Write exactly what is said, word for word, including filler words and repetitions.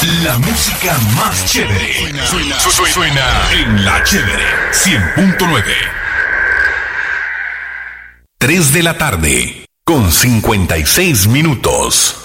La música más chévere. Suena, suena, suena, suena en La Chévere cien punto nueve. tres de la tarde con cincuenta y seis minutos.